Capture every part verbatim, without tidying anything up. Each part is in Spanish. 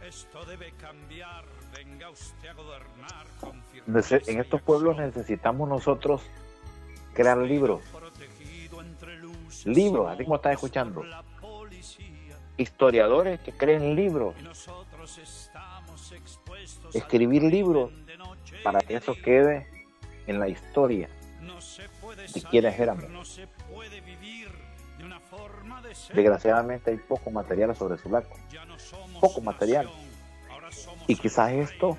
En estos pueblos necesitamos nosotros crear libros. Libros, así como estás escuchando. Historiadores que creen libros. Escribir libros para que eso quede en la historia de quienes éramos. Desgraciadamente hay poco material sobre Sulaco. Poco material. Y quizás esto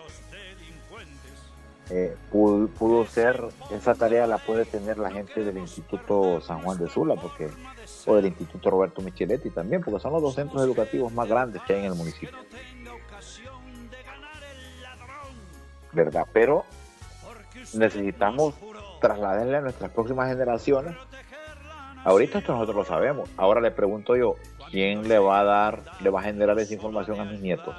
eh, pudo, pudo ser, esa tarea la puede tener la gente del Instituto San Juan de Sula, porque, o del Instituto Roberto Micheletti también, porque son los dos centros educativos más grandes que hay en el municipio. ¿Verdad? Pero necesitamos trasladarle a nuestras próximas generaciones. Ahorita esto nosotros lo sabemos. Ahora le pregunto yo, ¿quién le va a dar, le va a generar esa información a mis nietos?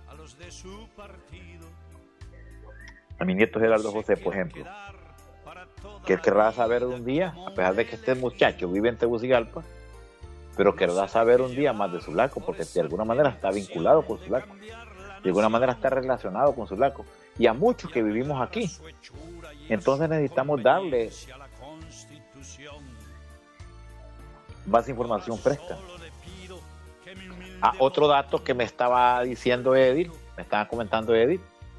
A mi nieto Gerardo José, por ejemplo, que querrá saber un día, a pesar de que este muchacho vive en Tegucigalpa, pero querrá saber un día más de Sulaco, porque de alguna manera está vinculado con Sulaco, de alguna manera está relacionado con Sulaco, y a muchos que vivimos aquí. Entonces necesitamos darle más información fresca. Ah, otro dato que me estaba diciendo Edith, me estaba comentando Edith,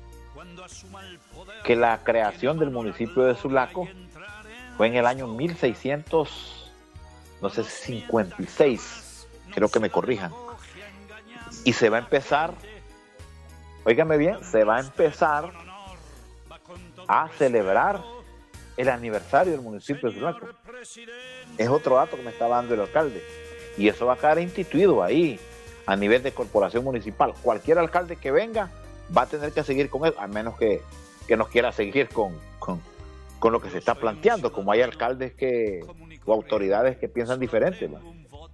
que la creación del municipio de Sulaco fue en el año mil seiscientos, no sé, cincuenta y seis, creo que me corrijan, y se va a empezar, óigame bien, se va a empezar a celebrar el aniversario del municipio de Sulaco. Es otro dato que me estaba dando el alcalde, y eso va a quedar instituido ahí a nivel de corporación municipal. Cualquier alcalde que venga va a tener que seguir con eso, a menos que, que no quiera seguir con, con, con lo que se está planteando, como hay alcaldes que o autoridades que piensan diferente, ¿no?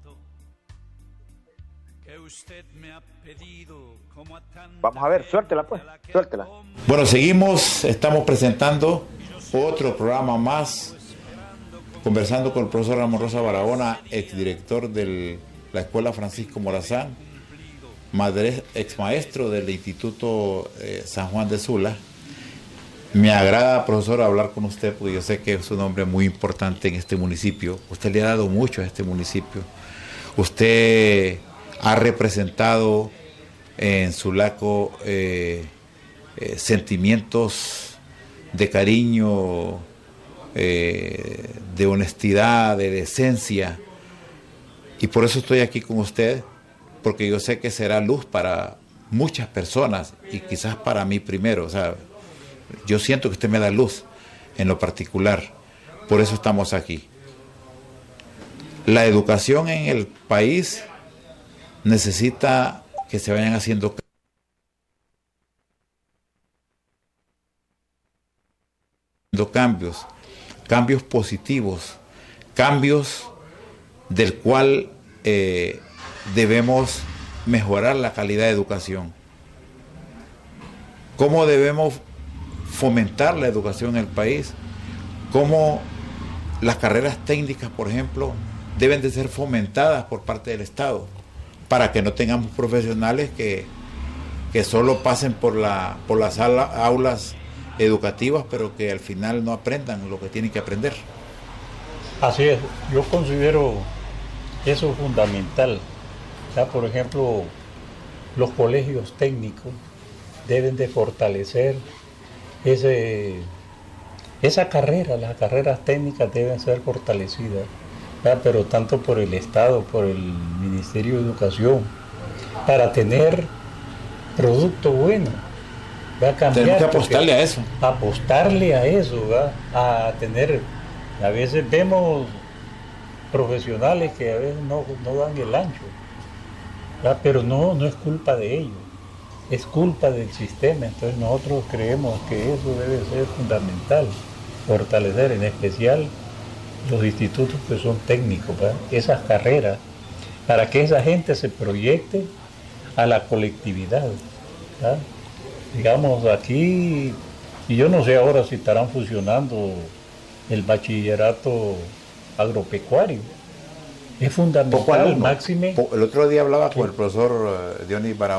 Vamos a ver, suéltela pues, suéltela. Bueno, seguimos, estamos presentando otro programa más, conversando con el profesor Ramón Rosa Barahona, exdirector de la Escuela Francisco Morazán, madre, ex maestro del Instituto eh, San Juan de Sula. Me agrada, profesor, hablar con usted, porque yo sé que es un hombre muy importante en este municipio. Usted le ha dado mucho a este municipio. Usted ha representado en Sulaco eh, eh, sentimientos de cariño, eh, de honestidad, de decencia, y por eso estoy aquí con usted, porque yo sé que será luz para muchas personas y quizás para mí primero. O sea, yo siento que usted me da luz en lo particular, por eso estamos aquí. La educación en el país necesita que se vayan haciendo cambios, cambios positivos, cambios del cual eh, debemos mejorar la calidad de educación. ¿Cómo debemos fomentar la educación en el país? ¿Cómo las carreras técnicas, por ejemplo, deben de ser fomentadas por parte del Estado, para que no tengamos profesionales que, que solo pasen por, la, por las ala, aulas educativas, pero que al final no aprendan lo que tienen que aprender? Así es, yo considero eso fundamental. Ya, por ejemplo, los colegios técnicos deben de fortalecer ese, esa carrera, las carreras técnicas deben ser fortalecidas, ya, pero tanto por el Estado, por el Ministerio de Educación, para tener producto bueno. Va a cambiar, tenemos que apostarle a eso. Apostarle a eso, ¿va? A tener, a veces vemos profesionales que a veces no, no dan el ancho, ¿va? Pero no, no es culpa de ellos, es culpa del sistema. Entonces nosotros creemos que eso debe ser fundamental, fortalecer en especial los institutos que son técnicos, ¿va? Esas carreras, para que esa gente se proyecte a la colectividad, ¿va? Digamos aquí, y yo no sé ahora si estarán fusionando el bachillerato agropecuario. Es fundamental, máxime. El otro día hablaba con el profesor Dionis Barahona.